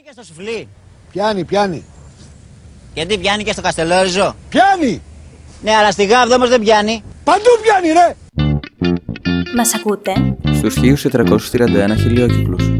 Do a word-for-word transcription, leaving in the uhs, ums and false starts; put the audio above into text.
Πιάνει και στο σουφλί. Πιάνει, πιάνει. Γιατί πιάνει και στο καστελόριζο. Πιάνει! Ναι, αλλά στη Γάβδο όμως δεν πιάνει. Παντού πιάνει, ρε! Μας ακούτε? Στους χίλιους τετρακόσιους τριάντα ένα χιλιόκυκλους.